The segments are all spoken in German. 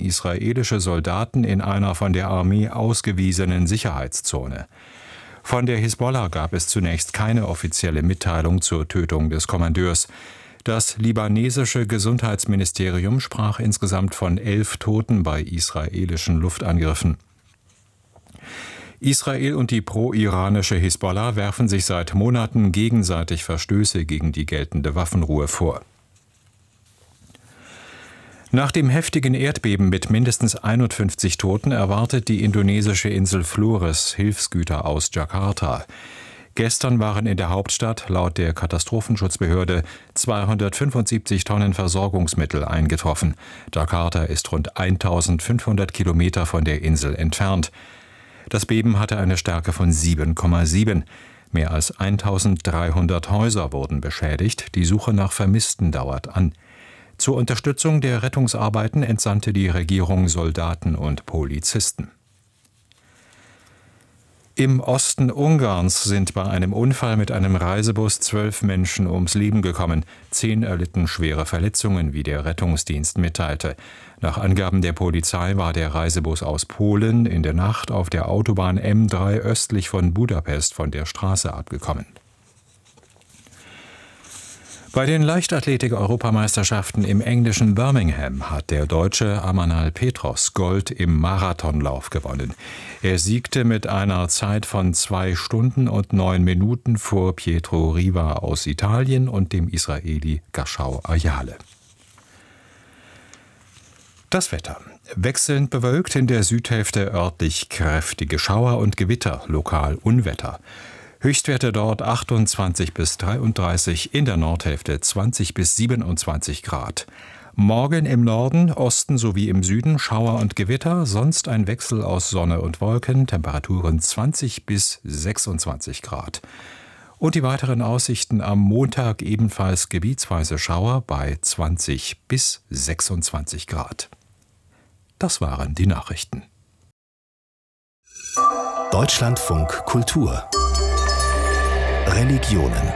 israelische Soldaten in einer von der Armee ausgewiesenen Sicherheitszone. Von der Hisbollah gab es zunächst keine offizielle Mitteilung zur Tötung des Kommandeurs. Das libanesische Gesundheitsministerium sprach insgesamt von 11 Toten bei israelischen Luftangriffen. Israel und die pro-iranische Hisbollah werfen sich seit Monaten gegenseitig Verstöße gegen die geltende Waffenruhe vor. Nach dem heftigen Erdbeben mit mindestens 51 Toten erwartet die indonesische Insel Flores Hilfsgüter aus Jakarta. Gestern waren in der Hauptstadt laut der Katastrophenschutzbehörde 275 Tonnen Versorgungsmittel eingetroffen. Jakarta ist rund 1500 Kilometer von der Insel entfernt. Das Beben hatte eine Stärke von 7,7. Mehr als 1300 Häuser wurden beschädigt. Die Suche nach Vermissten dauert an. Zur Unterstützung der Rettungsarbeiten entsandte die Regierung Soldaten und Polizisten. Im Osten Ungarns sind bei einem Unfall mit einem Reisebus 12 Menschen ums Leben gekommen. 10 erlitten schwere Verletzungen, wie der Rettungsdienst mitteilte. Nach Angaben der Polizei war der Reisebus aus Polen in der Nacht auf der Autobahn M3 östlich von Budapest von der Straße abgekommen. Bei den Leichtathletik-Europameisterschaften im englischen Birmingham hat der Deutsche Amanal Petros Gold im Marathonlauf gewonnen. Er siegte mit einer Zeit von 2 Stunden und 9 Minuten vor Pietro Riva aus Italien und dem Israeli Gashau Ayale. Das Wetter. Wechselnd bewölkt, in der Südhälfte örtlich kräftige Schauer und Gewitter, lokal Unwetter. Höchstwerte dort 28 bis 33, in der Nordhälfte 20 bis 27 Grad. Morgen im Norden, Osten sowie im Süden Schauer und Gewitter, sonst ein Wechsel aus Sonne und Wolken, Temperaturen 20 bis 26 Grad. Und die weiteren Aussichten am Montag ebenfalls gebietsweise Schauer bei 20 bis 26 Grad. Das waren die Nachrichten. Deutschlandfunk Kultur Religionen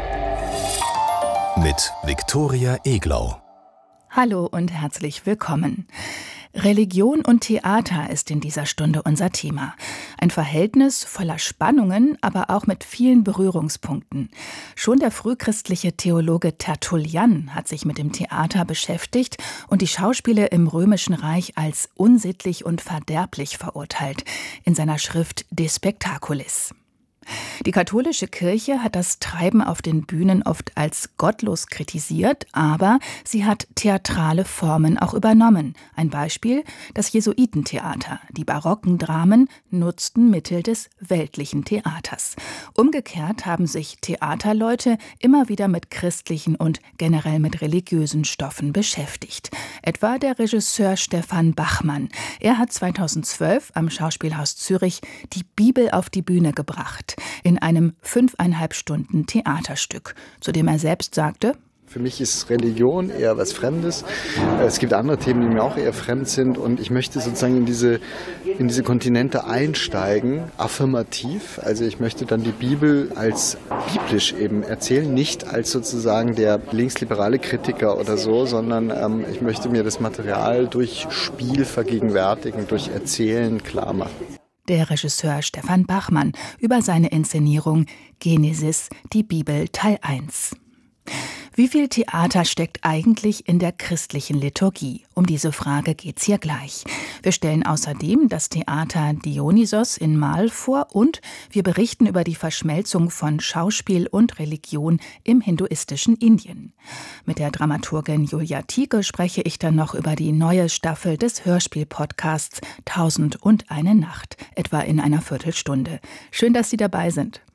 mit Viktoria Eglau. Hallo und herzlich willkommen. Religion und Theater ist in dieser Stunde unser Thema. Ein Verhältnis voller Spannungen, aber auch mit vielen Berührungspunkten. Schon der frühchristliche Theologe Tertullian hat sich mit dem Theater beschäftigt und die Schauspiele im Römischen Reich als unsittlich und verderblich verurteilt, in seiner Schrift De Spectaculis. Die katholische Kirche hat das Treiben auf den Bühnen oft als gottlos kritisiert, aber sie hat theatrale Formen auch übernommen. Ein Beispiel: das Jesuitentheater. Die barocken Dramen nutzten Mittel des weltlichen Theaters. Umgekehrt haben sich Theaterleute immer wieder mit christlichen und generell mit religiösen Stoffen beschäftigt. Etwa der Regisseur Stefan Bachmann. Er hat 2012 am Schauspielhaus Zürich die Bibel auf die Bühne gebracht. In einem 5,5 Stunden Theaterstück, zu dem er selbst sagte: Für mich ist Religion eher was Fremdes. Es gibt andere Themen, die mir auch eher fremd sind, und ich möchte sozusagen in diese Kontinente einsteigen, affirmativ. Also ich möchte dann die Bibel als biblisch eben erzählen, nicht als sozusagen der linksliberale Kritiker oder so, sondern ich möchte mir das Material durch Spiel vergegenwärtigen, durch Erzählen klar machen. Der Regisseur Stefan Bachmann über seine Inszenierung Genesis, die Bibel Teil 1. Wie viel Theater steckt eigentlich in der christlichen Liturgie? Um diese Frage geht's hier gleich. Wir stellen außerdem das Theater Dionysos in Mal vor und wir berichten über die Verschmelzung von Schauspiel und Religion im hinduistischen Indien. Mit der Dramaturgin Julia Tieke spreche ich dann noch über die neue Staffel des Hörspiel-Podcasts 1001 Nacht, etwa in einer Viertelstunde. Schön, dass Sie dabei sind.